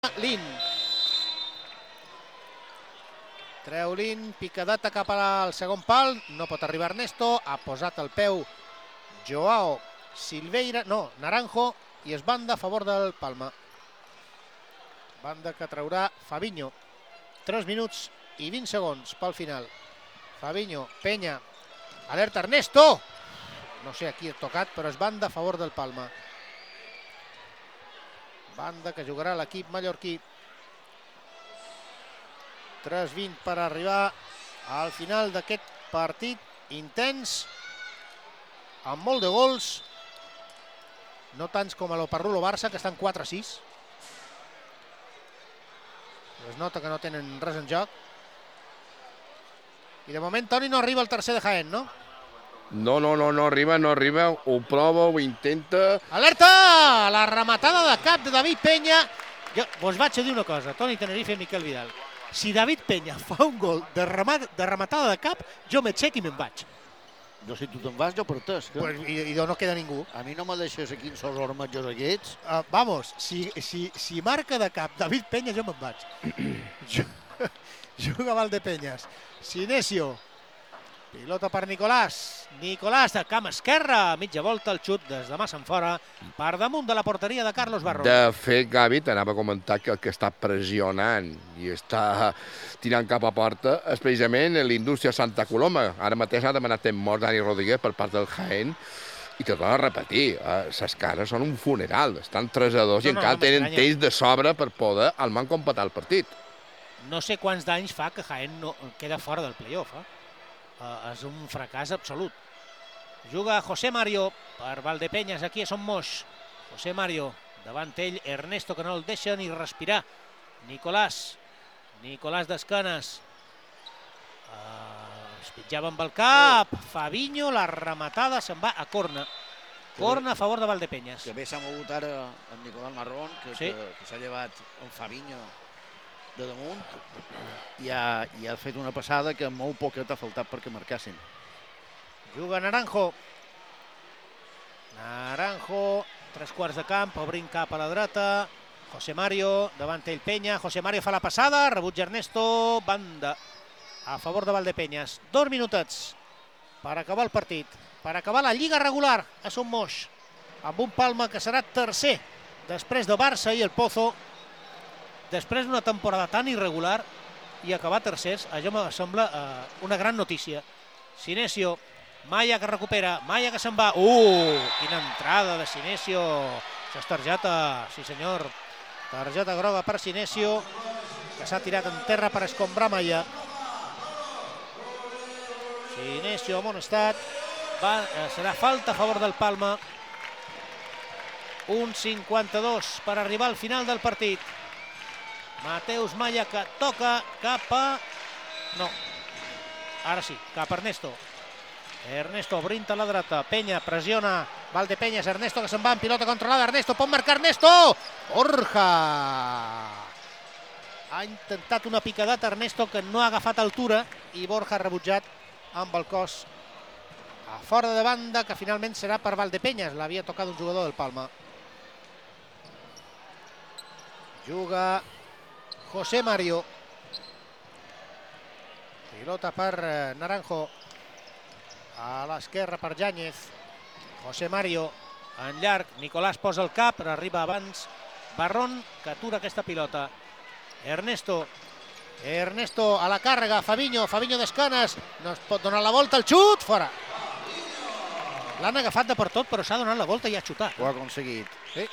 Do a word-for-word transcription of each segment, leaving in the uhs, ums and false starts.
Lin. Treu Lin, picadeta cap al segon pal, no pot arribar Ernesto, ha posat el peu Joao Silveira, no, Naranjo, i es banda a favor del Palma. Banda que traurà Fabinho. tres minuts i vint segons pel final. Fabinho, penya, alerta Ernesto! No sé a qui ha tocat, però és banda a favor del Palma. Banda que jugarà l'equip mallorquí. tres vint per arribar al final d'aquest partit intens, amb molt de gols, no tants com a l'Oparrulo-Barça, que estan quatre a sis. Es nota que no tenen res en joc. I de moment, Toni, no arriba el tercer de Jaén, no? No, no, no, no arriba, no arriba, ho prova, ho intenta. Alerta! La rematada de cap de David Penya. Jo vos vaig a dir una cosa, Toni Tenerife i Miquel Vidal. Si David Penya fa un gol de, remat, de rematada de cap, jo m'aixec i me'n vaig. No, si tu te'n vas, jo protest. Pues, i, I no queda ningú. A mi no me deixes aquí en sols armatjos aquests. Uh, vamos, si, si, si marca de cap David Penya, jo me'n vaig. Juga Valdepeñas. Sinesio. Pilota per Nicolàs. Nicolàs de camp esquerra. Mitja volta el xut des de massa enfora per damunt de la porteria de Carlos Barron. De fet, Gavi, t'anava a comentar que el que està pressionant i està tirant cap a porta és precisament l'Indústria Santa Coloma. Ara mateix ha demanat temps mort Dani Rodríguez per part del Jaén i te torno a repetir, les cares són un funeral. Estan tres a dos i encara tenen temps de sobre per poder al man completar el partit. No sé quants d'anys fa que Jaén no queda fora del playoff, eh? Uh, és un fracàs absolut. Juga José Mario per Valdepeñas, aquí a Son Moix. José Mario, davant ell, Ernesto, que no el deixa ni respirar. Nicolàs, Nicolàs d'esquenes. Uh, es pitjava amb el cap. Fabinho, la rematada, se'n va a corna. Corna a favor de Valdepeñas. Que bé s'ha mogut ara amb Nicolás Marrón, que s'ha sí. que, que llevat un Fabinho de damunt i ha, i ha fet una passada que molt poca t'ha faltat perquè marcassin. Juga Naranjo. Naranjo, tres quarts de camp, obrint cap a la dreta. José Mario, davant ell Penya. José Mario fa la passada, rebutja Ernesto, banda a favor de Valdepeñas. Dos minutets per acabar el partit, per acabar la lliga regular a Son Moix, amb un Palma que serà tercer després de Barça i el Pozo. Després d'una temporada tan irregular i acabar tercers, això me sembla uh, una gran notícia. Sinesio, Maya que recupera, Maya que se'n va. Uh, quina entrada de Sinesio. Això és targeta, sí senyor. Targeta groga per Sinesio, que s'ha tirat en terra per escombrar Maya. Sinesio amonestat. Va, eh, serà falta a favor del Palma. Un cinquanta-dos per arribar al final del partit. Mateus Maya que toca cap a... No, ara sí, cap a Ernesto. Ernesto obrint a la dreta, Penya pressiona Valdepeñas, Ernesto que se'n va en pilota controlada, Ernesto, pot marcar Ernesto! Borja! Ha intentat una picadeta Ernesto que no ha agafat altura i Borja ha rebutjat amb el cos a fora de banda, que finalment serà per Valdepeñas, l'havia tocat un jugador del Palma. Juga José Mario. Pilota per Naranjo. A l'esquerra per Yáñez. José Mario en llarg. Nicolàs posa el cap, però arriba abans Barrón, que atura aquesta pilota. Ernesto. Ernesto a la càrrega. Fabinho. Fabinho d'esquenes. No es pot donar la volta. El xut. Fora. L'han agafat de per tot, però s'ha donat la volta i ha xutat. Ho ha aconseguit. Sí.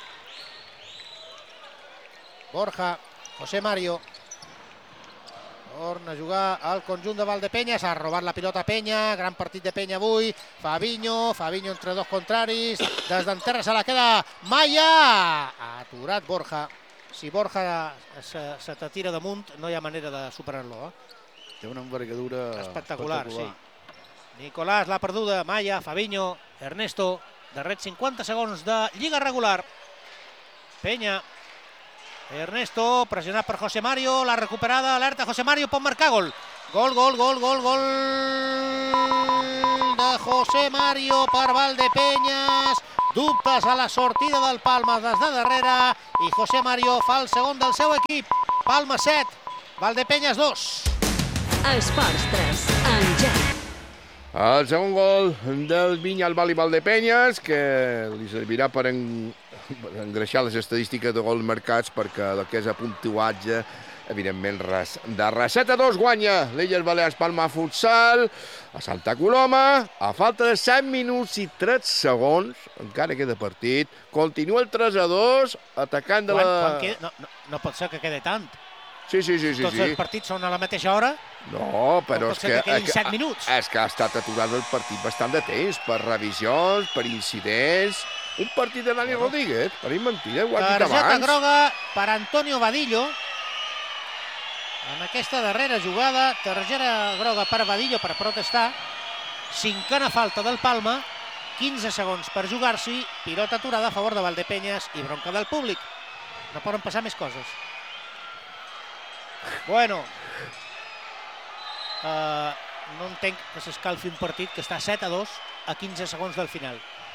Borja. José Mario torna a jugar al conjunt de Valdepeñas, ha robat la pilota Penya, gran partit de Penya avui, Fabinho, Fabinho entre dos contraris, des d'enterra se la queda Maya, ha aturat Borja, si Borja se, se te tira damunt no hi ha manera de superar-lo. Eh? Té una envergadura espectacular, espectacular. Sí. Nicolàs, la perduda, Maya, Fabinho, Ernesto, darrers cinquanta segons de lliga regular, Penya, Ernesto, pressionat per José Mario, la recuperada, alerta, José Mario pot marcar gol. Gol, gol, gol, gol, gol de José Mario per Valdepeñas. dubtes a la sortida del Palma des de darrere i José Mario fa el segon del seu equip. Palma set, Valdepeñas dos. Esports tres, Engany. El segon gol del Vinya al Val i Valdepeñas, que li servirà per, en, per engreixar les estadístiques de gols marcats, perquè el que és a puntuatge, evidentment, res de res. set a dos guanya l'Illes Balears Palma Futsal a Santa Coloma. A falta de set minuts i tres segons, encara queda partit. Continua el tres a dos, atacant de Quan, la... quan queda, no, no, no pot ser que quede tant. Sí, sí, sí, sí. Tots sí. els partits són a la mateixa hora? No, però pot és ser que... que quedin és set que- minuts. És que ha estat aturat el partit bastant de temps, per revisions, per incidents... Un partit de Dani Rodríguez, per dir mentida, ho ha dit Targeta abans. groga per Antonio Vadillo. En aquesta darrera jugada, targeta groga per Vadillo per protestar. Cinquena falta del Palma, quinze segons per jugar-s'hi, pilota aturada a favor de Valdepeñas i bronca del públic. No poden passar més coses. Bueno, uh, no entenc que s'escalfi un partit que està set a dos a quinze segons del final.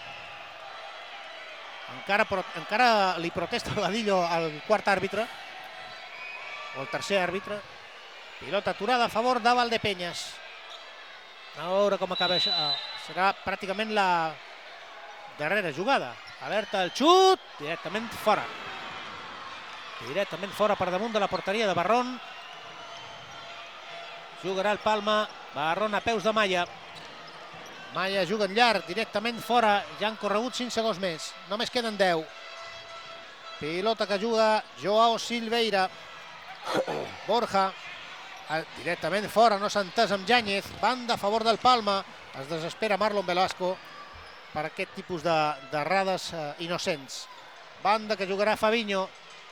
Encara, pro, encara li protesta Vadillo al quart àrbitre, o al tercer àrbitre. Pilota aturada a favor de Valdepeñas. A veure com acaba això. Serà pràcticament la darrera jugada. Alerta el xut, directament fora. Directament fora per damunt de la porteria de Barrón. Jugarà el Palma, Barrón a peus de Malla. Malla juga en llarg, directament fora, ja han corregut cinc segons més, només queden deu. Pilota que juga Joao Silveira. Borja, directament fora, no s'ha entès amb Yáñez, banda a favor del Palma, es desespera Marlon Velasco per aquest tipus d'errades eh, innocents. Banda que jugarà Fabinho.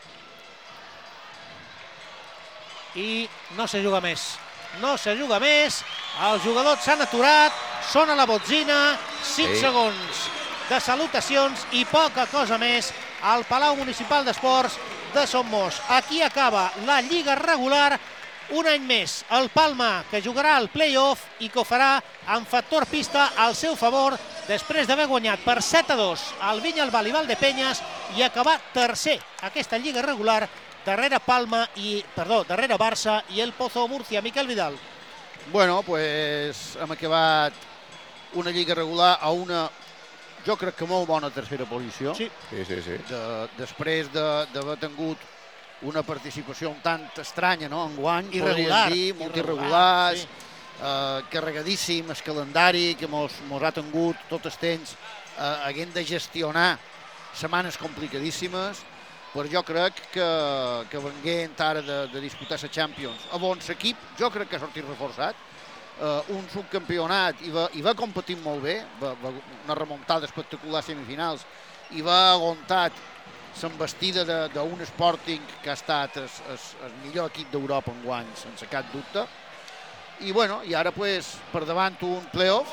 I no se juga més. No se juga més, els jugadors s'han aturat, sona la botzina, cinc Sí. segons de salutacions i poca cosa més al Palau Municipal d'Esports de Somos. Aquí acaba la Lliga regular, un any més el Palma, que jugarà al play-off i que ho farà amb factor pista al seu favor després d'haver guanyat per set a dos al Vinya al Val i Valdepeñas i acabar tercer aquesta Lliga regular darrere Palma i, perdó, darrere Barça i el Pozo Murcia. Miquel Vidal. Bueno, pues hem acabat una lliga regular a una, jo crec que molt bona tercera posició. Sí. Sí, sí, sí. De, després d'haver de, tingut una participació un tant estranya, no?, enguany, Irregular. podríem dir, molt Irregular, irregulars, sí. eh, carregadíssim el calendari que mos, mos ha tingut tot el temps, eh, haguem de gestionar setmanes complicadíssimes, però jo crec que, que venguent ara de, de disputar la Champions, a on l'equip jo crec que ha sortit reforçat, uh, un subcampionat i va, i va competir molt bé, va, va una remuntada espectacular a semifinals i va aguantat l'embestida d'un Sporting que ha estat el, el, el millor equip d'Europa enguany, sense cap dubte. I, bueno, i ara pues, per davant un play-off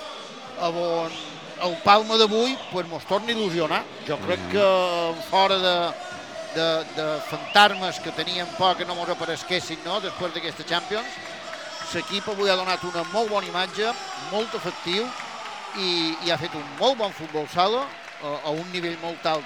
on el Palma d'avui pues, mos torna a il·lusionar. Jo crec que fora de De, de fantasmes que teníem por que no mos aparesquessin, no?, després d'aquesta Champions, l'equip avui ha donat una molt bona imatge, molt efectiu i, i ha fet un molt bon futbol sala a, a un nivell molt alt,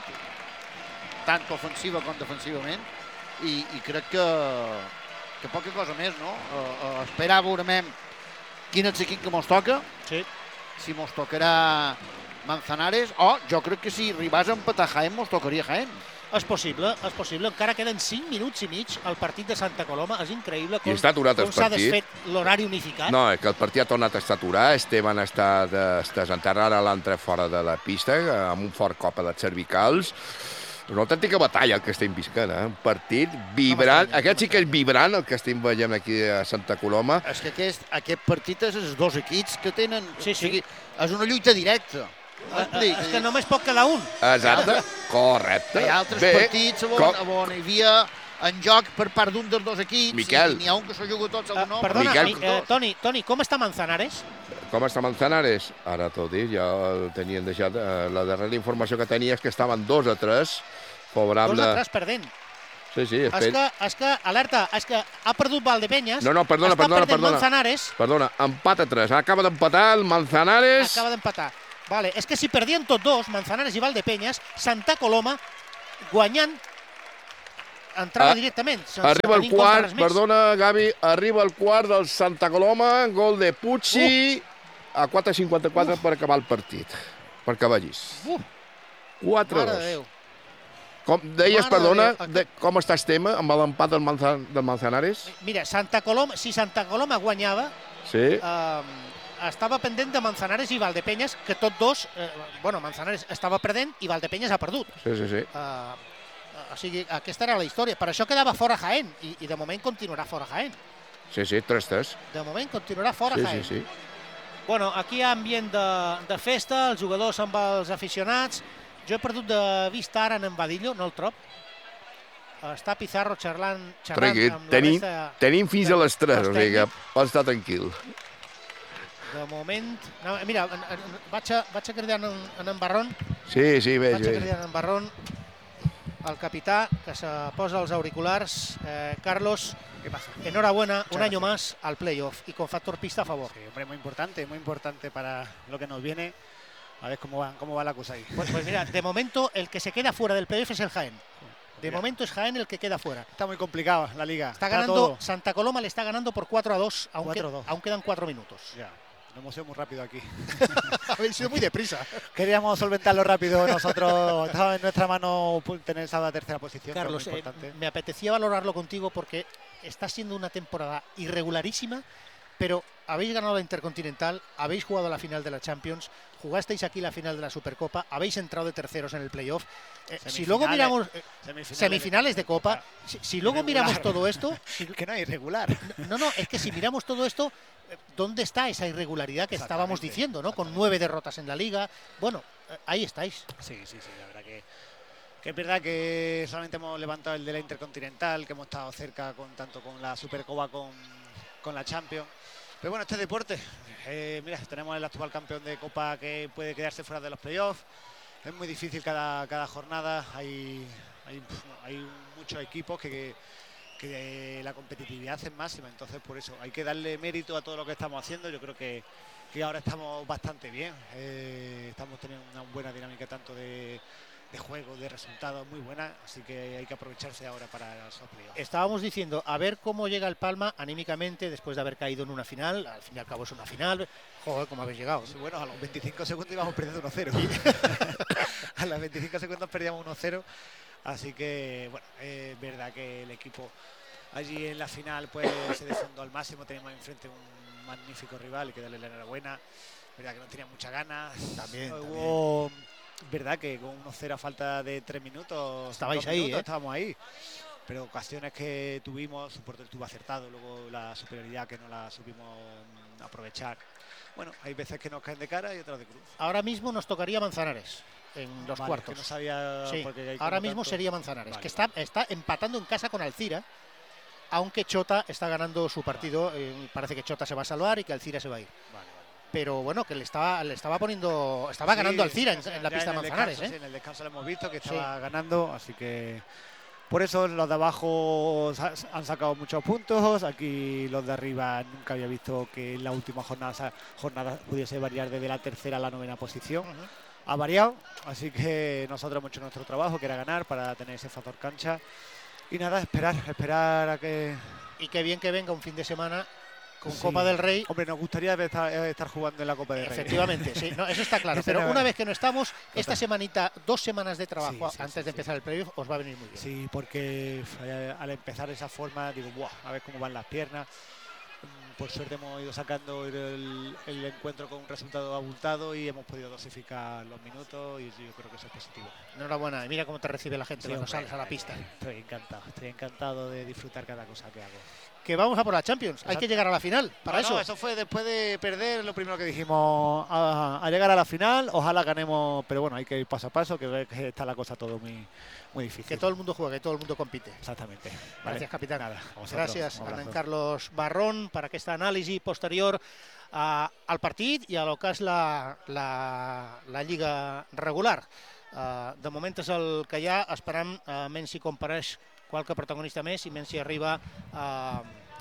tant ofensiva com defensivament, i, i crec que, que poca cosa més, no? A, a esperar veurem quin és l'equip que mos toca, Sí. si mos tocarà Manzanares, o jo crec que si arribàs a empatar Jaén, mos tocaria Jaén. És possible, és possible. Encara queden cinc minuts i mig al partit de Santa Coloma. És increïble com, I està aturat el com s'ha partit. desfet l'horari unificat. No, és que el partit ha tornat a estar aturat. Esteban està desenterrant a l'entre fora de la pista amb un fort cop a les cervicals. Una autèntica batalla el que estem viscant, eh? Un partit vibrant. Aquest sí que és vibrant, el que estem veient aquí a Santa Coloma. És que aquest, aquest partit és els dos equips que tenen... Sí, sí. O sigui, és una lluita directa. Eh, eh, és que només pot quedar un. Exacte, correcte. Hi ha altres Bé, partits on, com- on hi havia en joc per part d'un dels dos equips Miquel. i n'hi ha un que s'ho juga tots Uh, al no. perdona, Miquel. mi, eh, Toni, Toni, com està Manzanares? Com està Manzanares? Ara t'ho dic, ja el tenien deixat. Eh, la darrera informació que tenia és que estaven dos a tres, favorable... Dos a tres perdent. Sí, sí, És espera. que, és que, alerta, és que ha perdut Valdepeñas. No, no, perdona, està perdona, perdent perdona. Manzanares, Perdona, empat a tres. Acaba d'empatar el Manzanares. acaba d'empatar. Vale, és que si perdien tots dos, Manzanares i Valdepeñas, Santa Coloma, guanyant, entrava Ah, directament. Arriba el quart, perdona, Gavi, arriba el quart del Santa Coloma, gol de Pucci, a quatre cinquanta-quatre per acabar el partit, per Cavallís. Uf, quatre mare de dos. Déu. Com deies, Mare de perdona, Déu, de, com està el tema amb l'empat del, Manzan, del Manzanares? Mira, Santa Coloma, si Santa Coloma guanyava, Sí. eh, estava pendent de Manzanares i Valdepeñas, que tots dos, eh, bueno, Manzanares estava perdent i Valdepeñas ha perdut. Sí, sí, sí. Eh, o sigui, aquesta era la història. Per això quedava fora Jaén, i, i de moment continuarà fora Jaén. Sí, sí, tres tres. De moment continuarà fora Sí, Jaén. sí, sí. Bueno, aquí hi ha ambient de, de festa, els jugadors amb els aficionats. Jo he perdut de vista ara en Vadillo, no el trob. Està Pizarro xerrant, xerrant Tregui, amb la tenim, resta. tenim fins a les tres, dels o sigui que tècnics. pots estar tranquil. De moment... No, mira, en, en, vaig, a, vaig a cridar en, en, en Barrón, Sí, sí, veig, vaig a veig. cridar en Barrón, el capità, que se posa els auriculars. Eh, Carlos, ¿Qué pasa? enhorabuena, Muchas un año gracias. más al playoff y con factor pista a favor. Sí, hombre, muy importante, muy importante para lo que nos viene. A ver cómo va, cómo va la cosa ahí. Pues, pues mira, de momento el que se queda fuera del playoff es el Jaén. De Mira, momento es Jaén el que queda fuera. está muy complicado la liga. Está Está ganando, todo. Santa Coloma le está ganando por cuatro a dos, aunque, cuatro a dos. aún quedan cuatro minutos. Ya, lo hemos ido muy rápido aquí. Habéis sido muy deprisa. Queríamos solventarlo rápido nosotros. Estaba en nuestra mano tener esa tercera posición. Carlos, que es muy eh, importante. me apetecía valorarlo contigo porque está siendo una temporada irregularísima, pero habéis ganado la Intercontinental, habéis jugado la final de la Champions, jugasteis aquí la final de la Supercopa, habéis entrado de terceros en el playoff. Eh, si luego Semifinales. miramos eh, Semifinales, semifinales de Copa, si, si luego Irregular. miramos todo esto, si- que no es irregular. no, no, es que si miramos todo esto, eh, ¿dónde está esa irregularidad que estábamos Exactamente, diciendo, ¿no? Con exactamente. nueve derrotas en la Liga. Bueno, eh, ahí estáis. Sí, sí, sí, la verdad que, que es verdad que solamente hemos levantado el de la Intercontinental, que hemos estado cerca con tanto con la Supercopa con, con la Champions. Pero bueno, este es deporte. Eh, mira, tenemos el actual campeón de Copa que puede quedarse fuera de los playoffs. Es muy difícil cada, cada jornada. Hay, hay, hay muchos equipos que, que la competitividad es máxima. Entonces, por eso hay que darle mérito a todo lo que estamos haciendo. Yo creo que, que ahora estamos bastante bien. Eh, estamos teniendo una buena dinámica tanto de, de juego, de resultados muy buena. Así que hay que aprovecharse ahora para esos playoffs. Estábamos diciendo, a ver cómo llega el Palma anímicamente después de haber caído en una final. Al fin y al cabo es una final. Joder, cómo habéis llegado. Sí, bueno, a los veinticinco segundos íbamos perdiendo uno cero. A los veinticinco segundos perdíamos uno cero. Así que, bueno, es verdad que el equipo allí en la final pues se defendó al máximo. Tenemos enfrente un magnífico rival, hay que darle la enhorabuena. Verdad que no tenía muchas ganas. También, Hubo, verdad que con uno cero a falta de tres minutos. Estabais dos ahí, minutos, ¿eh? Estábamos ahí. Pero ocasiones que tuvimos, su portero estuvo acertado, luego la superioridad que no la supimos mm, aprovechar. Bueno, hay veces que nos caen de cara y otras de cruz. Ahora mismo nos tocaría Manzanares en los Vale, cuartos. que no sabía Sí, porque hay ahora como mismo tanto. sería Manzanares, Vale, que vale. está, está empatando en casa con Alcira, aunque Chota está ganando su partido. Eh, parece que Chota se va a salvar y que Alcira se va a ir. Vale, vale. Pero bueno, que le estaba, le estaba poniendo, estaba Sí, ganando Alcira en, sí, en la ya pista de el Manzanares. descanso, ¿eh? sí, en el descanso lo hemos visto que Sí. estaba ganando, así que por eso los de abajo sa- han sacado muchos puntos. Aquí los de arriba nunca había visto que en la última jornada, esa jornada pudiese variar desde la tercera a la novena posición. Ujú. Ha variado, así que nosotros hemos hecho nuestro trabajo, que era ganar para tener ese factor cancha. Y nada, esperar, esperar a que... Y qué bien que venga un fin de semana con Sí. Copa del Rey. Hombre, nos gustaría estar, estar jugando en la Copa del Rey. Efectivamente, sí, no, eso está claro. Ese Pero era- una vez que no estamos, esta Total. semanita, dos semanas de trabajo Sí, sí, antes sí, de sí. empezar el playoff, os va a venir muy bien. Sí, porque eh, al empezar de esa forma, digo, "Buah, a ver cómo van las piernas". Mm, Por suerte hemos ido sacando el, el encuentro con un resultado abultado y hemos podido dosificar los minutos y yo creo que eso es positivo. Enhorabuena, y mira cómo te recibe la gente Sí, cuando hombre, sales a la pista. Estoy encantado, estoy encantado de disfrutar cada cosa que hago. Que vamos a por la Champions, hay que Exacto. llegar a la final, para No, eso. no, eso fue después de perder, lo primero que dijimos, a, a llegar a la final, ojalá ganemos, pero bueno, hay que ir paso a paso, que ve que está la cosa todo muy, muy difícil. Que todo el mundo juegue, que todo el mundo compite. Exactamente. Vale. Gracias, capitán. Nada, a vosotros, Gràcies, un abrazo. en Carlos Barrón, per aquesta anàlisi posterior a, al partit i a lo que és la, la, la Lliga regular. Uh, de moment és el que hi ha, esperam uh, menys si compareix qualque protagonista més i menys si arriba uh,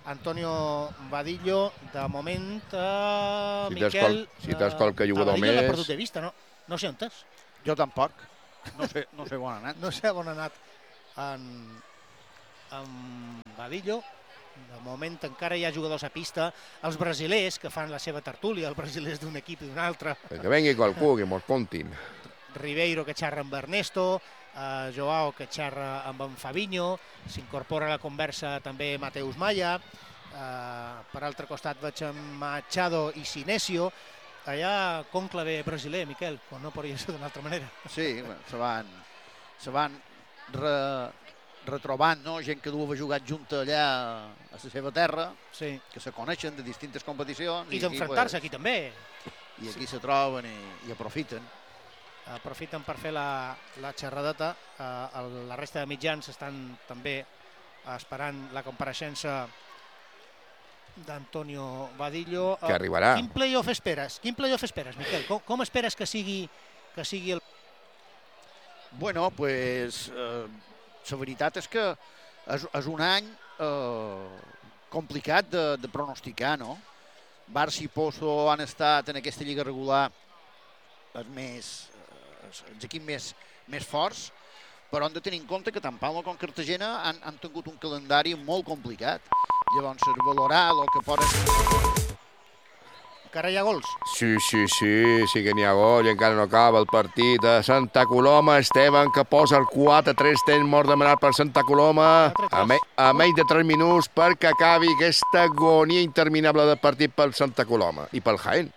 Antonio Vadillo, de moment, uh, Si Miquel... Si tens qualque jugador Vadillo l'he més... perdut de vista, no, no sé on és. Jo tampoc. No sé, no sé on ha anat. No sé on ha anat en, en Vadillo. De moment encara hi ha jugadors a pista. Els brasilers que fan la seva tertúlia, els brasilers d'un equip i d'un altre. Que vengui qualcú, que mos contin. Ribeiro que xerra amb Ernesto, uh, Joao que xerra amb en Fabinho, s'incorpora a la conversa també Mateus Maya, uh, per altre costat veig amb Machado i Sinesio, allà conclave brasiler, Miquel, quan no podria ser d'una altra manera. Sí, bueno, se van, se van re, retrobant, no? Gent que duava jugat junta allà a la seva terra, sí. Que se coneixen de distintes competicions. I d'enfrontar-se aquí també. I aquí se troben i, i aprofiten. Aprofiten per fer la, la xerradeta. Uh, el, la resta de mitjans estan també esperant la compareixença d'Antonio Vadillo. Que arribarà. Quin play-off esperes? Quin play-off esperes, Miquel? Com, com esperes que sigui, que sigui el... Bueno, pues, eh, la veritat és que és, és un any eh, complicat de, de pronosticar, no? Barça i Pozo han estat en aquesta lliga regular els, més, els equips més, més forts, però hem de tenir en compte que tant Palma com Cartagena han, han tingut un calendari molt complicat. Llavors, valorar el que poden... Encara hi ha gols? Sí, sí, sí, sí que n'hi ha gol i encara no acaba el partit. A Santa Coloma, Esteban, que posa el quatre a tres, temps mort demanat per Santa Coloma. A, me, a menys de tres minuts perquè acabi aquesta agonia interminable de partit pel Santa Coloma i pel Jaén.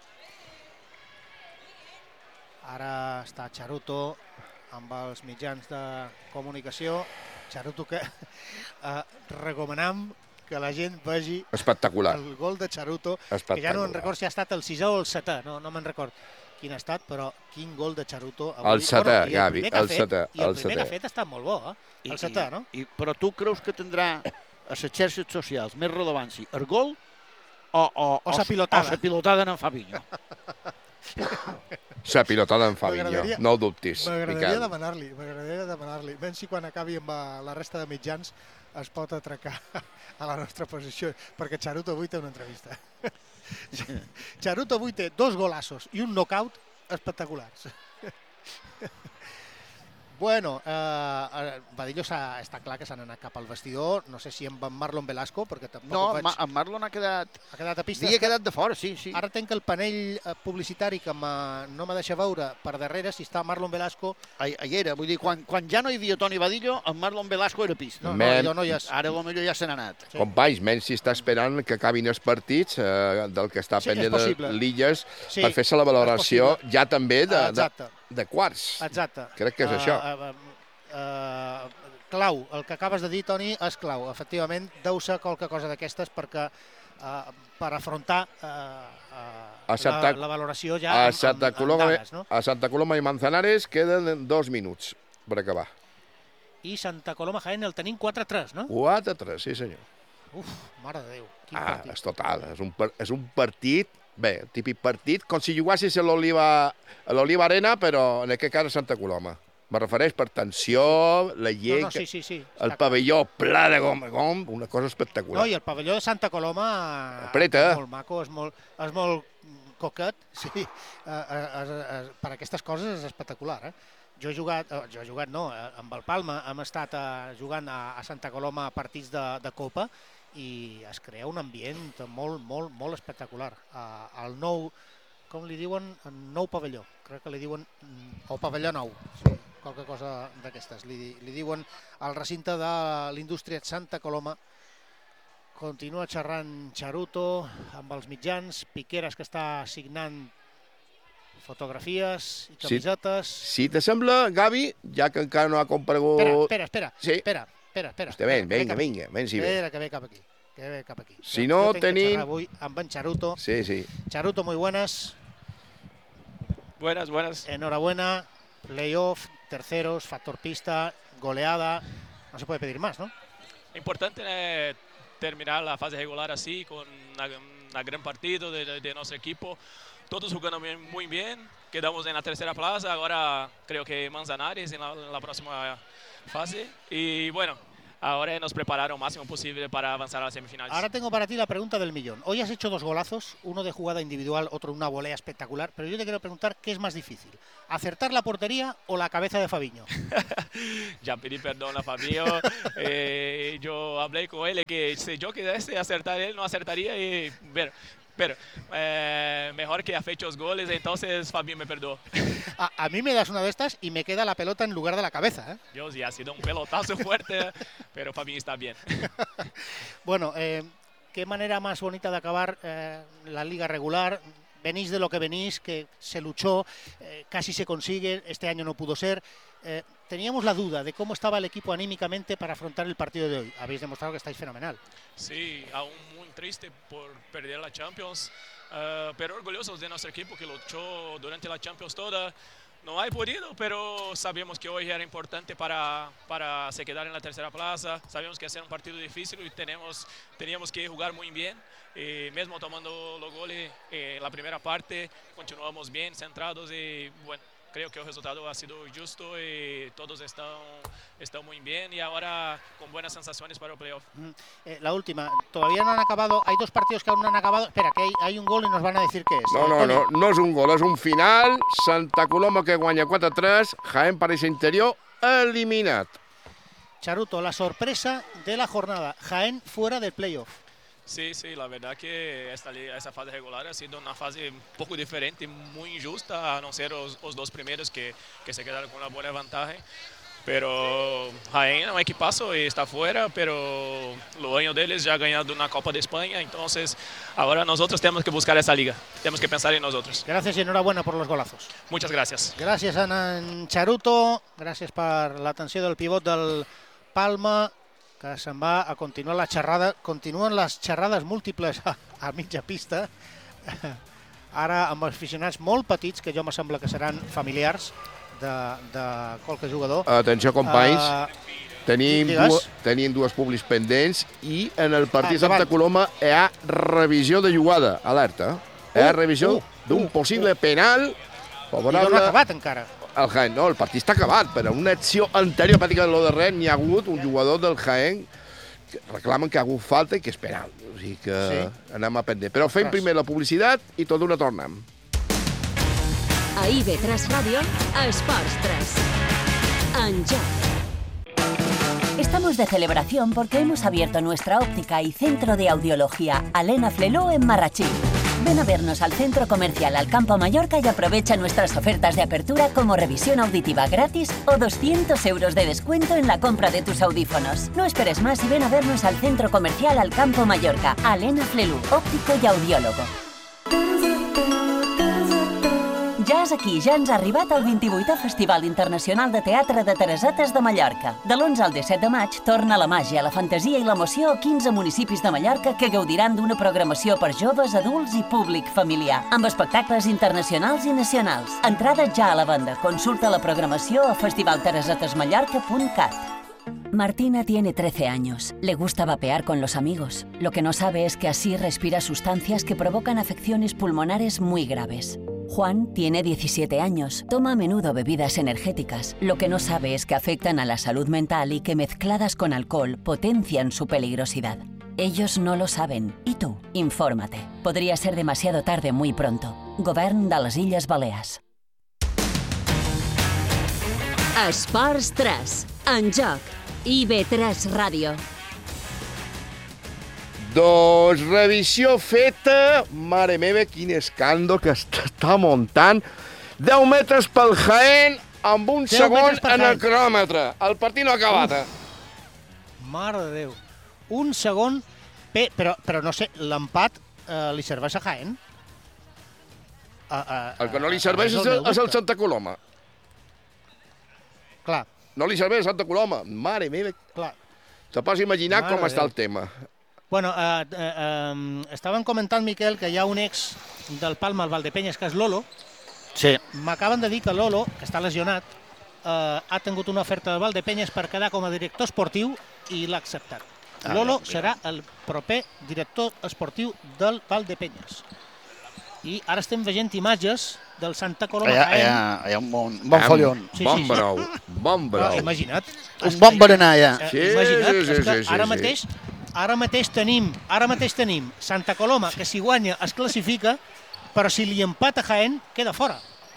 Ara està Charuto amb els mitjans de comunicació. Charuto que eh, recomanam que la gent vegi espectacular. El gol de Charuto, que ja no me'n record si ha estat el sisè o el setè, no, no me'n record quin ha estat, però quin gol de Charuto avui. El setè, bueno, Gavi, el fet, setè. I el, el primer setè. que ha fet ha estat molt bo, eh? El I, setè, no? I, però tu creus que tindrà a les xarxes socials més rellevància el gol o, o, o sa pilotada? O sa pilotada en Fabinho? Sa pilotada en Fabinho, no ho dubtis. M'agradaria demanar-li, m'agradaria demanar-li. Ben si quan acabi amb la resta de mitjans es pot atracar a la nostra posició, perquè Charuto avui té una entrevista. Charuto avui té dos golassos i un knockout espectaculars. Bueno, eh, Vadillo està clar que s'han anat cap al vestidor, no sé si amb en Marlon Velasco, perquè tampoc no, vaig... No, en Marlon ha quedat... Ha quedat a pista. Sí, ha quedat de fora, sí, sí. Ara tenc el panell publicitari que no me deixa veure per darrere si està Marlon Velasco. Ahí era, vull dir, quan, quan ja no hi havia Toni Vadillo, en Marlon Velasco era a pista. No, no, allò no hi és. Ara potser ja se n'ha anat. Sí. Companys, menys si està esperant que acabin els partits eh, del que està sí, pendent de l'Illes sí, per fer-se la valoració ja també de, de, de quarts. Exacte. Crec que és uh, això. Uh, uh, Uh, clau, el que acabes de dir, Toni, és clau. Efectivament, deu ser qualque cosa d'aquestes perquè uh, per afrontar uh, uh, Santa, la, la valoració ja a amb, Santa amb, Coloma, amb dades, no? A Santa Coloma i Manzanares queden dos minuts per acabar. I Santa Coloma Jaén el tenim quatre a tres, no? quatre a tres, sí senyor. Uf, mare de Déu, quin ah, partit. És total, és un, és un partit, bé, típic partit, com si jugassis a l'Oliva Arena, però en aquest cas a Santa Coloma. Me refereix per tensió, la llei, no, no, sí, sí, sí, el pavelló pla de gom, gom, una cosa espectacular. No, i el pavelló de Santa Coloma Apreta. És molt maco, és molt, és molt coquet, sí, uh, uh, uh, uh, per aquestes coses és espectacular. Eh? Jo he jugat, uh, jo he jugat no, uh, amb el Palma hem estat uh, jugant a, a Santa Coloma partits de, de Copa i es crea un ambient molt, molt, molt espectacular. Uh, el nou, com li diuen, el nou pavelló, crec que li diuen, o pavelló nou, sí. Qualque cosa d'aquestes. Li, li diuen al recinte de l'indústria de Santa Coloma. Continua xerrant Charuto amb els mitjans, Piqueras que està signant fotografies i camisetes. Si, si te sembla, Gavi, ja que encara no ha comparegut... Espera, espera, espera, sí. espera, espera, espera. Està ben, vinga, vinga, ben si bé. Espera, que ve cap aquí, que ve cap aquí. Si no tenim... Avui amb en Charuto. Sí, sí. Charuto, muy buenas. Buenas, buenas. Enhorabuena, playoff, terceros, factor pista, goleada, no se puede pedir más, ¿no? Importante eh, terminar la fase regular así, con un gran partido de, de nuestro equipo, todos jugando bien, muy bien, quedamos en la tercera plaza, ahora creo que Manzanares en la, en la próxima fase, y bueno, ahora nos preparar lo máximo posible para avanzar a las semifinales. Ahora tengo para ti la pregunta del millón. Hoy has hecho dos golazos, uno de jugada individual, otro una volea espectacular, pero yo te quiero preguntar qué es más difícil, acertar la portería o la cabeza de Fabinho. Ya pedí perdón a Fabinho, eh, yo hablé con él que si yo quisiese acertar él no acertaría y ver. Pero eh, mejor que ha hecho los goles, entonces Fabinho me perdoó. A, a mí me das una de estas y me queda la pelota en lugar de la cabeza, ¿eh? Dios, ya ha sido un pelotazo fuerte, pero Fabinho está bien. Bueno, eh, qué manera más bonita de acabar eh, la liga regular. Venís de lo que venís, que se luchó, eh, casi se consigue, este año no pudo ser. Eh, teníamos la duda de cómo estaba el equipo anímicamente para afrontar el partido de hoy. Habéis demostrado que estáis fenomenal. Sí, aún muy triste por perder la Champions, uh, pero orgullosos de nuestro equipo que luchó durante la Champions toda. No hay podido, pero sabemos que hoy era importante para, para se quedar en la tercera plaza. Sabemos que hacer un partido difícil y tenemos, teníamos que jugar muy bien. Eh, mismo tomando los goles eh, en la primera parte, continuamos bien, centrados y bueno, creo que el resultado ha sido justo y todos están, están muy bien y ahora con buenas sensaciones para el playoff. Mm, eh, la última, todavía no han acabado, hay dos partidos que aún no han acabado. Espera, que hay, hay un gol y nos van a decir qué es. No, no, no, no és un gol, és un final. Santa Coloma que guanya quatre a tres, Jaén París Interior eliminat. Charuto, la sorpresa de la jornada, Jaén fuera del playoff. Sí, sí, la verdad que esta, esta fase regular ha sido una fase un poco diferente, muy injusta, a no ser los, los dos primeros que, que se quedaron con una buena ventaja. Pero Jaén es un equipazo y está fuera, pero lo año de ellos ya ha ganado una Copa de España, entonces ahora nosotros tenemos que buscar esa liga, tenemos que pensar en nosotros. Gracias y enhorabuena por los golazos. Muchas gracias. Gràcies a en Charuto, gràcies per l'atenció del pivot del Palma, que se'n va a continuar la xerrada. Continuen les xerrades múltiples a, a mitja pista, ara amb aficionats molt petits, que jo me sembla que seran familiars de, de qualque jugador. Atenció, companys, Uh, tenim, digues. dues, tenim dues publics pendents i en el partit Ah, Santa endavant. Coloma hi ha revisió de jugada, alerta. Hi ha Uh, revisió uh, d'un uh, possible penal I no favorable ha acabat encara. al Jaén. No, el partit està acabat, però una acció anterior, pràcticament lo darrer, n'hi ha hagut un jugador del Jaén que reclamen que ha hagut falta i que és penal. O sigui que Sí. anem a pendent. Però fem Res. primer la publicitat i tot d'una tornem. A I B tres Ràdio, Esports tres. En joc. Estamos de celebración porque hemos abierto nuestra óptica y centro de audiología Alena Fleló en Marrachí. Ven a vernos al Centro Comercial Alcampo Mallorca y aprovecha nuestras ofertas de apertura como revisión auditiva gratis o doscientos euros de descuento en la compra de tus audífonos. No esperes más y ven a vernos al Centro Comercial Alcampo Mallorca. Alena Flelú, óptico i audiòlogo. Ja és aquí, ja ens ha arribat el vint-i-vuitè Festival Internacional de Teatre de Teresetes de Mallorca. De l'onze al disset de maig torna la màgia, la fantasia i l'emoció a quinze municipis de Mallorca que gaudiran d'una programació per joves, adults i públic familiar, amb espectacles internacionals i nacionals. Entrades ja a la venda. Consulta la programació a festival teresetes mallorca punt cat. Martina tiene trece años. Le gusta vapear con los amigos. Lo que no sabe es que así respira sustancias que provocan afecciones pulmonares muy graves. Juan tiene diecisiete años. Toma a menudo bebidas energéticas. Lo que no sabe es que afectan a la salud mental y que mezcladas con alcohol potencian su peligrosidad. Ellos no lo saben. ¿Y tú? Infórmate. Podría ser demasiado tarde muy pronto. Govern de les Illes Balears. Esports tres. En joc. I B tres Ràdio. Doncs revisió feta. Mare meva, quin escàndol que està muntant. deu metres pel Jaén amb un deu segon metres per en el Jaén. cronòmetre. El partit no ha acabat. eh? Mare de Déu. Un segon, pe- però, però no sé, l'empat eh, li serveix a Jaén? A, a, El que no li a- serveix a- és el, és el dubte. Santa Coloma. Clar, No li serveix el Santa Coloma. Mare meva, clar. te pots imaginar Mare com de està Déu. el tema. Bueno, eh, eh, eh, estaven comentant, Miquel, que hi ha un ex del Palma, el Valdepenyes, que és Lolo. Sí. M'acaben de dir que Lolo, que està lesionat, eh, ha tingut una oferta del Valdepenyes per quedar com a director esportiu i l'ha acceptat. Ah, Lolo bé, serà el proper director esportiu del Valdepenyes. I ara estem veient imatges del Santa Coloma Hi ha, hi Jaén. ha, hi ha un bon, bon follon. Sí, sí, Bon sí. brou, bon Però, brou. imagina't. Un bon berenar, ja. Eh, Sí, imagina't, sí, sí, és que sí, sí, ara sí. mateix ara mateix tenim ara mateix tenim Santa Coloma, que si guanya es classifica, però si li empata Jaén, queda fora.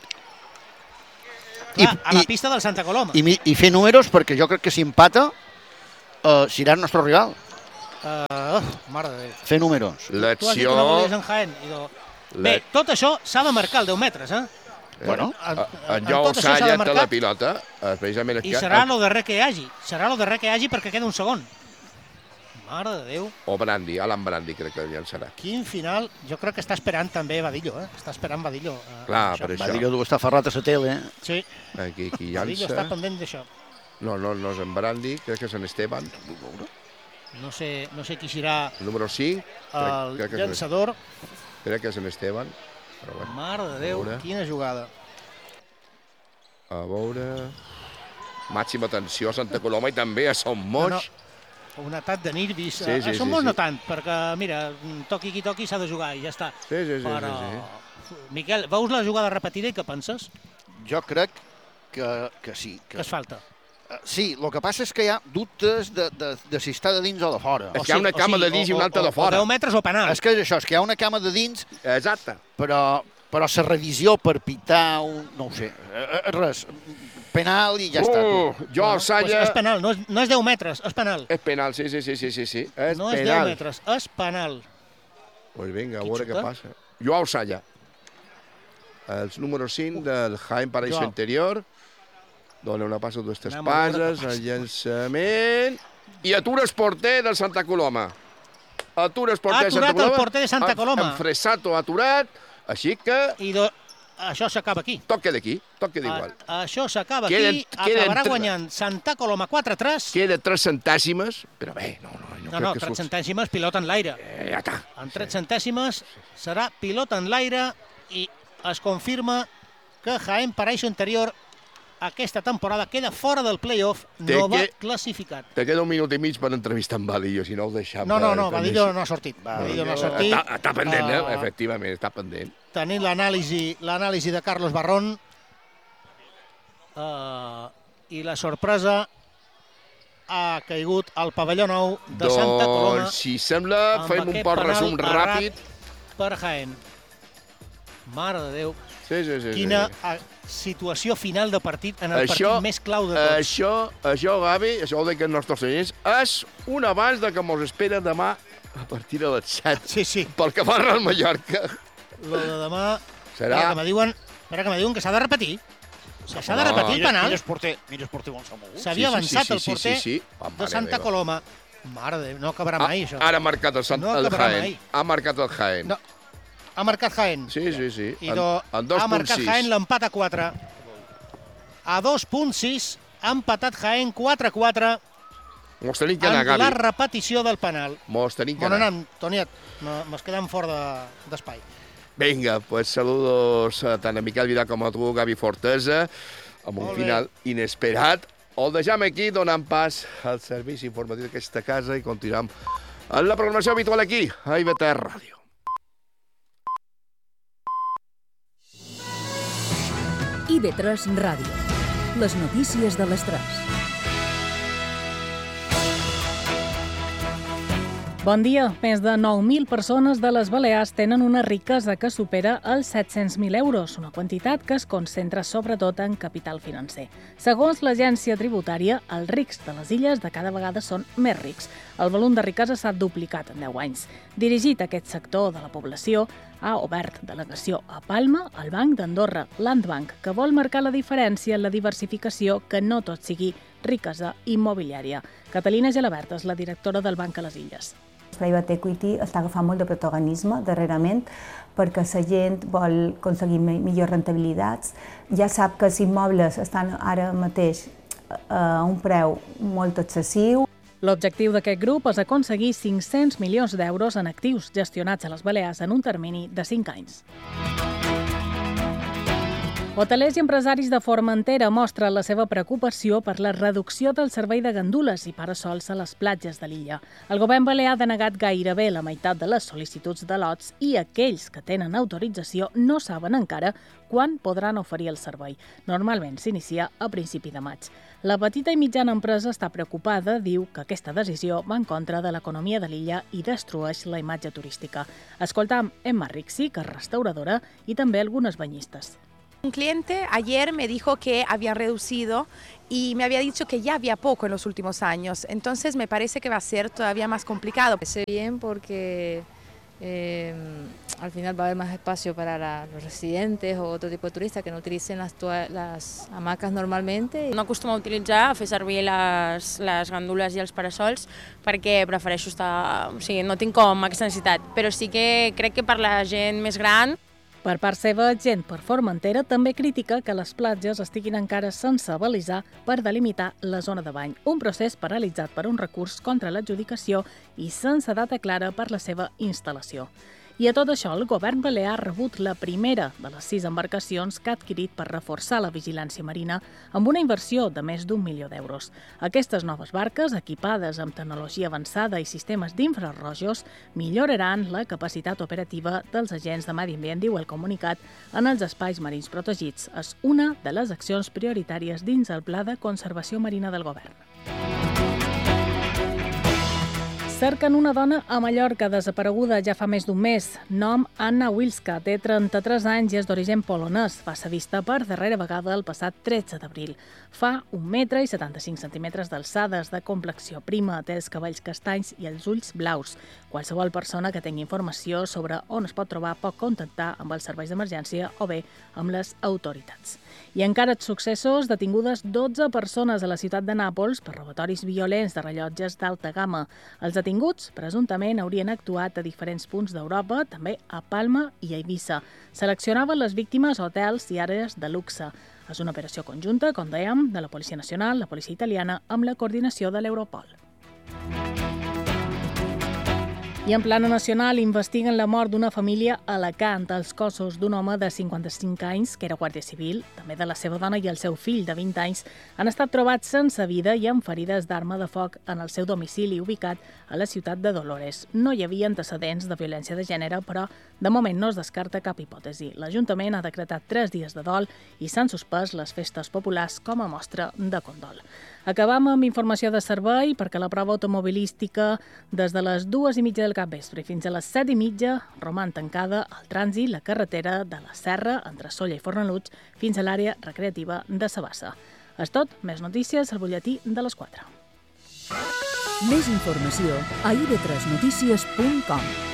I, Clar, a la i, pista del Santa Coloma. i, mi- I fer números, perquè jo crec que si empata, uh, serà el nostre rival. Uh, mare de Déu. Fer números. Tu has dit que L'acció... no volies en Jaén. I do... Bé, tot això s'ha de marcar al deu metres, eh? Bueno, En, En en Jou tot això s'ha de Salla té marcar la pilota, eh, precisament... i aquí- serà lo darrer que hi hagi. Serà lo darrer que hi hagi perquè queda un segon. Mare de Déu. O Brandi, Alan Brandi crec que llançarà. Quin final. Jo crec que està esperant també Badillo, eh? Està esperant Badillo. Eh, Clar, això. per això. va dir que està ferrat a la tele. Eh? Sí, Aquí, aquí Badillo està llança... pendent d'això. No, no, no és en Brandi, crec que és en Esteban. No sé, no sé qui serà El número cinc, el crec, crec, que és, llançador. crec que és en Esteban. Però bueno, Mare de Déu, veure. quina jugada. a veure... Màxima atenció a Santa Coloma i també a Son Moix. No, no. Un atac de nervis. Sí, Sí, sí, sí, Som sí, molts sí. no tant, perquè, mira, toqui qui toqui s'ha de jugar i ja està. Sí, sí, sí, Però, sí, Miquel, veus la jugada repetida i què penses? Jo crec que, que sí. Que Que, es falta? Eh, sí, el que passa és que hi ha dubtes de, de, de si està de dins o de fora. És que hi ha una cama de dins i una altra de fora. O deu metres o penal. És que és això, és que hi ha una cama de dins, Exacte. però, però la revisió per pitar, un, no ho sé, eh, eh, res, penal i ja està. Uh, Tu. jo, Pues Salla... és penal, no és, no és deu metres, és penal. És penal, sí, sí, sí, sí, sí, sí. És No és deu penal. metres, és penal. Pues vinga, a Qui veure què xuta? passa. Joao Salla. Els número cinc del Jaén Paraíso Joao. Interior. Dona una passa a dues Anem a veure passes, què passa. el llançament... I atura el porter del Santa Coloma. Atura el porter Ha de Santa aturat el Coloma. porter de Santa En- Coloma. En Fresato ha aturat, així que I do... això s'acaba aquí. toca d'aquí, toca d'igual. A, això s'acaba aquí, Queden- queden acabarà tre- guanyant Santa Coloma quatre a tres. Queda tres centèsimes, però bé, no, no, no, No, crec no, que tres surt. centèsimes, pilota en l'aire. Eh, ja està. En tres centèsimes serà pilota en l'aire i es confirma que Jaén Paraíso Interior aquesta temporada queda fora del play-off, Té no va que- classificat. Te queda un minut i mig per entrevistar amb Badillo, si no el deixam... No, no, per- no, per Badillo més. no ha sortit. Badillo no ha sortit. Està, està pendent, eh? Ah, Efectivament, està pendent. Tenint l'anàlisi l'anàlisi de Carlos Barrón uh, i la sorpresa ha caigut al pavelló nou de Santa Coloma Doncs, si sembla, amb fem un aquest poc penal resum errat ràpid. per Jaén. Mare de Déu, Sí, sí, sí. quina sí. a, situació final de partit en el Això- partit més clau de tots. Això, això, Gavi, això ho dic als nostres oients, és un abans de que mos espera demà a partir de les set. Sí, sí, Pel que fa al Real Mallorca. lo de demà... Serà... Espera que me diuen, espera que me diuen que s'ha de repetir. Que s'ha de No. repetir el Mira, penal. mira el porter, mira el porter on s'ha mogut. S'havia avançat el porter sí, sí, sí. Oh, de mare Santa meva. Coloma. Mare de Déu, no acabarà Ah, mai, això. Ara ha marcat el, Sant, No el acabarà Jaén. mai. Ha marcat el Jaén. No, ha marcat Jaén. Sí, sí, sí. I En, do, en dos ha marcat punt sis. Jaén l'empat a quatre. A dos punt sis ha empatat Jaén quatre a quatre Mos tenim que anar, amb la Gavi. repetició del penal. Mos tenim que Bon anar. anant, Toniet, m'es quedem fora de- d'espai. Venga, pues saludos a tant a Miquel Vidal com a tu, Gavi Fortesa, amb un Molt bé. final inesperat. El deixem aquí, donant pas al servici informatiu d'aquesta casa i continuem amb la programació habitual aquí, a I V T Ràdio. I V tres Ràdio. Les notícies de les tres. Bon dia. Més de nou mil persones de les Balears tenen una riquesa que supera els set-cents mil euros, una quantitat que es concentra sobretot en capital financer. Segons l'agència tributària, els rics de les illes de cada vegada són més rics. El volum de riquesa s'ha duplicat en deu anys. Dirigit a aquest sector de la població, ha obert delegació a Palma el Banc d'Andorra, Landbank, que vol marcar la diferència en la diversificació que no tot sigui riquesa immobiliària. Catalina Gelabert és la directora del Banc a les Illes. Private equity està agafant molt de protagonisme darrerament perquè la gent vol aconseguir millors rentabilitats. Ja sap que els immobles estan ara mateix a un preu molt excessiu. L'objectiu d'aquest grup és aconseguir cinc-cents milions d'euros en actius gestionats a les Balears en un termini de cinc anys. Hotelers i empresaris de Formentera mostren la seva preocupació per la reducció del servei de gandules i parasols a les platges de l'illa. El govern balear ha denegat gairebé la meitat de les sol·licituds de lots i aquells que tenen autorització no saben encara quan podran oferir el servei. Normalment s'inicia a principi de maig. La petita i mitjana empresa està preocupada, diu que aquesta decisió va en contra de l'economia de l'illa i destrueix la imatge turística. Escoltam Emma Rixi, que és restauradora, i també algunes banyistes. Un cliente ayer me dijo que había reducido y me había dicho que ya había poco en los últimos años, entonces me parece que va a ser todavía más complicado. Parece bien porque eh, al final va a haber más espacio para la, los residentes o otro tipo de turistas que no utilicen las, las hamacas normalmente. No acostumo a utilitzar, a fer servir les, les gandules i els parasols perquè prefereixo estar... O sigui, no tinc com aquesta necessitat, però sí que crec que per la gent més gran... Per part seva, gent per Formentera també critica que les platges estiguin encara sense balisar per delimitar la zona de bany, un procés paralitzat per un recurs contra l'adjudicació i sense data clara per la seva instal·lació. I a tot això, el govern balear ha rebut la primera de les sis embarcacions que ha adquirit per reforçar la vigilància marina amb una inversió de més d'un milió d'euros. Aquestes noves barques, equipades amb tecnologia avançada i sistemes d'infrarrojos, milloraran la capacitat operativa dels agents de medi ambient, diu el comunicat, en els espais marins protegits. És una de les accions prioritàries dins el Pla de Conservació Marina del govern. Cerquen una dona a Mallorca desapareguda ja fa més d'un mes. Nom Anna Wilska, té trenta-tres anys i és d'origen polonès. Va ser vista per darrera vegada el passat tretze d'abril. Fa un metre i setanta-cinc centímetres d'alçada, de complexió prima, té els cabells castanys i els ulls blaus. Qualsevol persona que tingui informació sobre on es pot trobar pot contactar amb els serveis d'emergència o bé amb les autoritats. I encara successos, detingudes dotze persones a la ciutat de Nàpols per robatoris violents de rellotges d'alta gamma. Els detinguts, presumptament, haurien actuat a diferents punts d'Europa, també a Palma i a Eivissa. Seleccionaven les víctimes a hotels i àrees de luxe. És una operació conjunta, com dèiem, de la Policia Nacional, la Policia Italiana, amb la coordinació de l'Europol. I en plana nacional investiguen la mort d'una família a Alacant. Els cossos d'un home de cinquanta-cinc anys, que era guàrdia civil, també de la seva dona i el seu fill de vint anys, han estat trobats sense vida i amb ferides d'arma de foc en el seu domicili ubicat a la ciutat de Dolores. No hi havia antecedents de violència de gènere, però de moment no es descarta cap hipòtesi. L'Ajuntament ha decretat tres dies de dol i s'han suspès les festes populars com a mostra de condol. Acabam amb informació de servei perquè la prova automobilística des de les dues i mitja del capvespre fins a les set i mitja roman tancada al trànsit la carretera de la Serra entre Sóller i Fornalutx fins a l'àrea recreativa de Sabassa. És tot, més notícies al butlletí de les quatre. Més informació a i ve tres notícies punt com.